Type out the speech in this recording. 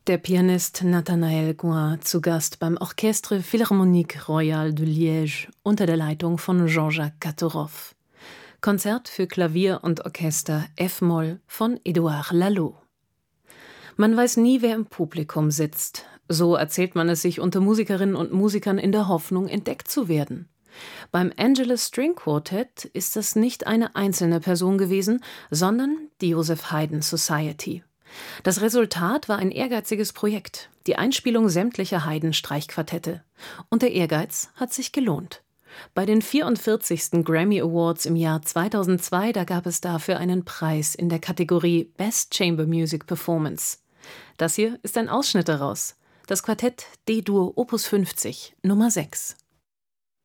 Der Pianist Nathanael Gouin zu Gast beim Orchestre Philharmonique Royale de Liège unter der Leitung von Jean-Jacques Katorow. Konzert für Klavier und Orchester F-Moll von Édouard Laloux. Man weiß nie, wer im Publikum sitzt. So erzählt man es sich unter Musikerinnen und Musikern in der Hoffnung, entdeckt zu werden. Beim Angelus String Quartet ist das nicht eine einzelne Person gewesen, sondern die Joseph Haydn Society. Das Resultat war ein ehrgeiziges Projekt, die Einspielung sämtlicher Haydn-Streichquartette. Und der Ehrgeiz hat sich gelohnt. Bei den 44. Grammy Awards im Jahr 2002, da gab es dafür einen Preis in der Kategorie Best Chamber Music Performance. Das hier ist ein Ausschnitt daraus. Das Quartett D-Dur Opus 50, Nummer 6.